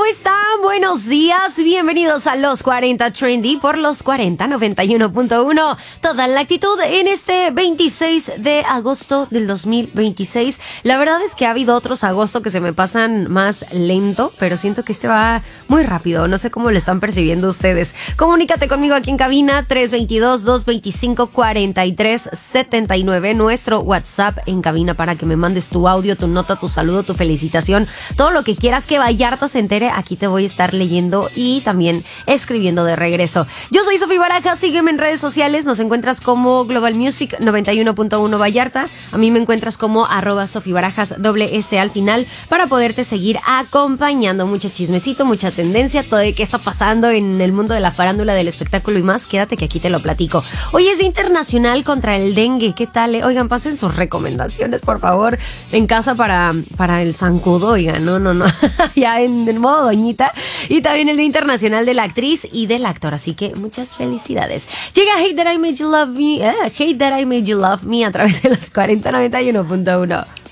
están? Buenos días, bienvenidos a Los 40 Trendy por Los 40 91.1. Toda la actitud en este 26 de agosto del 2026. La verdad es que ha habido otros agosto que se me pasan más lento, pero siento que este va muy rápido. No sé cómo lo están percibiendo ustedes. Comunícate conmigo aquí en cabina 322-225-4379. Nuestro WhatsApp en cabina para que me mandes tu audio, tu nota, tu saludo, tu felicitación. Todo lo que quieras que Vallarta se entere, aquí te voy a estar leyendo y también escribiendo de regreso. Yo soy Sofía Barajas, sígueme en redes sociales, nos encuentras como Global Music 91.1 Vallarta, a mí me encuentras como @SofíBarajas @S al final para poderte seguir acompañando. Mucho chismecito, mucha tendencia, todo de qué está pasando en el mundo de la farándula, del espectáculo y más, quédate que aquí te lo platico. Hoy es Día Internacional contra el Dengue, ¿qué tal? Oigan, pasen sus recomendaciones, por favor, en casa para el zancudo, oigan, no, ya en el modo doñita. Y también el Día Internacional de la Actriz y del Actor, así que muchas felicidades. Llega Hate That I Made You Love Me, Hate That I Made You Love Me a través de los 4091.1.